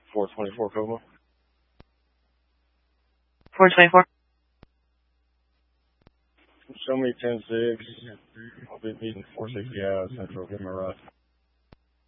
424 Coma. 424. Show me 10-6. I'll be meeting 460 Central. Give me a ride.